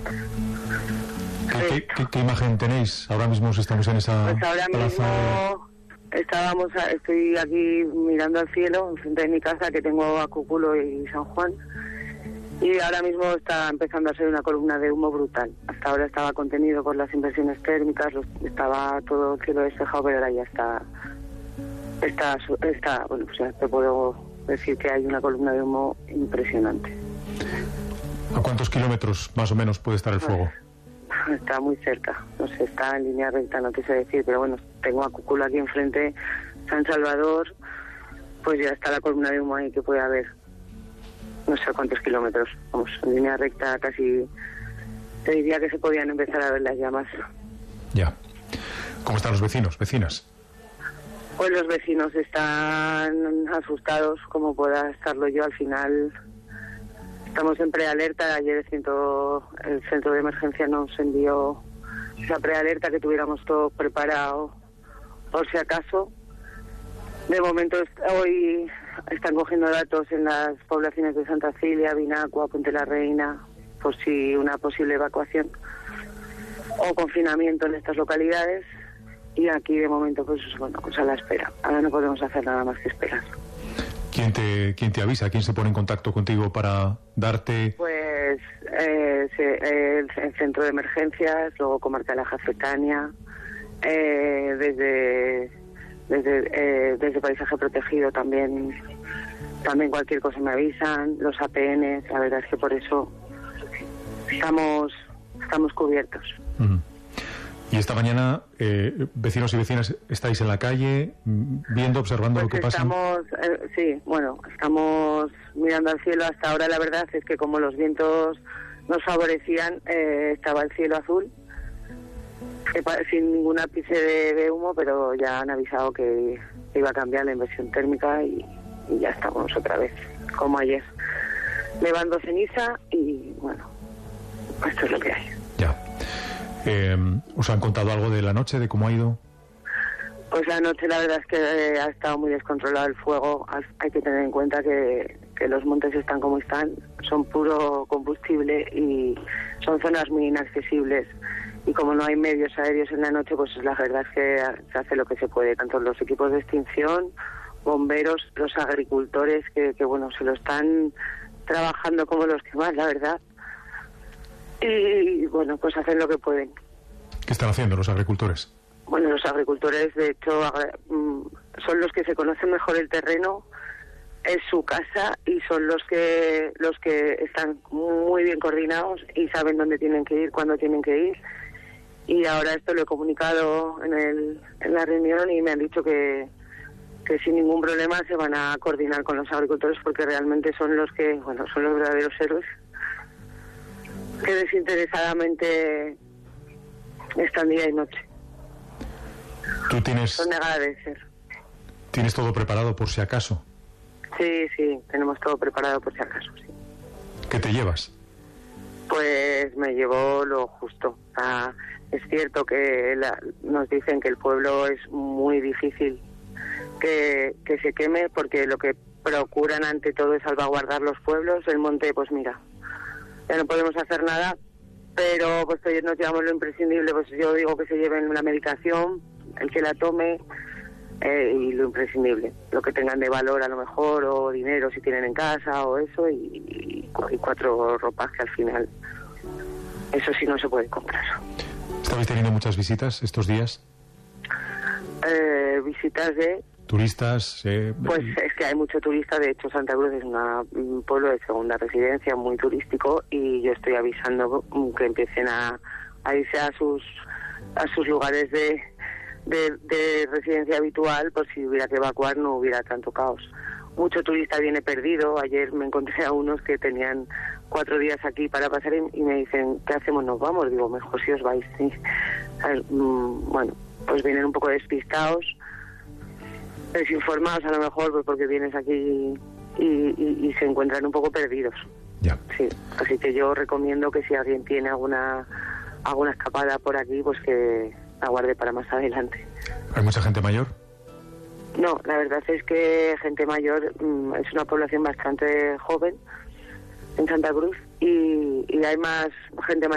¿Qué imagen tenéis? Ahora mismo estamos en esa pues ahora plaza. Mismo estoy aquí mirando al cielo, enfrente de mi casa, que tengo a Cúculo y San Juan, y ahora mismo está empezando a ser una columna de humo brutal. Hasta ahora estaba contenido por las inversiones térmicas, estaba todo el cielo despejado, pero ahora ya está, bueno, pues ya te puedo decir que hay una columna de humo impresionante. ¿A cuántos kilómetros más o menos puede estar el fuego? Está muy cerca, no sé, está en línea recta, no te sé decir, pero bueno, tengo a Cúculo aquí enfrente, San Salvador, pues ya está la columna de humo ahí que puede haber, no sé cuántos kilómetros, vamos, en línea recta casi, te diría que se podían empezar a ver las llamas. Ya. ¿Cómo están los vecinos, vecinas? Pues los vecinos están asustados, como pueda estarlo yo. Al final estamos en prealerta. Ayer el centro de emergencia nos envió esa prealerta, que tuviéramos todo preparado por si acaso. De momento hoy están cogiendo datos en las poblaciones de Santa Cilia, Vinacua, Puente la Reina, por si una posible evacuación o confinamiento en estas localidades. Y aquí de momento pues bueno, pues a la espera. Ahora no podemos hacer nada más que esperar. ¿Quién te avisa? ¿Quién se pone en contacto contigo para darte...? Pues el centro de emergencias, luego Comarca de la Jacetania, desde Paisaje Protegido también cualquier cosa me avisan, los APN, la verdad es que por eso estamos cubiertos. Uh-huh. Y esta mañana, vecinos y vecinas, ¿estáis en la calle viendo, observando lo que pasa? Estamos mirando al cielo. Hasta ahora la verdad es que como los vientos nos favorecían, estaba el cielo azul, sin ningún ápice de humo, pero ya han avisado que iba a cambiar la inversión térmica y ya estamos otra vez, como ayer, levando ceniza y bueno, esto es lo que hay. Ya. ¿Os han contado algo de la noche, de cómo ha ido? Pues la noche la verdad es que ha estado muy descontrolado el fuego. Hay que tener en cuenta que los montes están como están, son puro combustible y son zonas muy inaccesibles. Y como no hay medios aéreos en la noche, pues la verdad es que se hace lo que se puede, tanto los equipos de extinción, bomberos, los agricultores, que bueno, se lo están trabajando como los que más, la verdad. Y bueno, pues hacen lo que pueden. ¿Qué están haciendo los agricultores? Bueno, los agricultores de hecho son los que se conocen mejor el terreno, es su casa, y son los que están muy bien coordinados y saben dónde tienen que ir, cuándo tienen que ir. Y ahora esto lo he comunicado en la reunión y me han dicho que sin ningún problema se van a coordinar con los agricultores, porque realmente son los verdaderos héroes, que desinteresadamente están día y noche. Son de agradecer. ¿Tienes todo preparado por si acaso? Sí, tenemos todo preparado por si acaso, sí. ¿Qué te llevas? Pues me llevo lo justo. Es cierto que nos dicen que el pueblo es muy difícil que se queme, porque lo que procuran ante todo es salvaguardar los pueblos. El monte, pues mira, ya no podemos hacer nada, pero pues nos llevamos lo imprescindible. Pues yo digo que se lleven una medicación, el que la tome, y lo imprescindible, lo que tengan de valor a lo mejor, o dinero si tienen en casa o eso, y 4 ropas, que al final eso sí no se puede comprar. ¿Estabais teniendo muchas visitas estos días? Visitas de... ¿Turistas? Pues es que hay mucho turista. De hecho, Santa Cruz es un pueblo de segunda residencia, muy turístico, y yo estoy avisando que empiecen a irse a sus lugares de residencia habitual, por si hubiera que evacuar no hubiera tanto caos. Mucho turista viene perdido. Ayer me encontré a unos que tenían 4 días aquí para pasar y me dicen, ¿qué hacemos? ¿Nos vamos? Digo, mejor si os vais. Sí. Bueno, pues vienen un poco despistados, desinformados a lo mejor, pues porque vienes aquí y se encuentran un poco perdidos. Ya. Sí, así que yo recomiendo que si alguien tiene alguna escapada por aquí, pues que aguarde para más adelante. ¿Hay mucha gente mayor? No, la verdad es que gente mayor, es una población bastante joven en Santa Cruz, y hay más gente mayor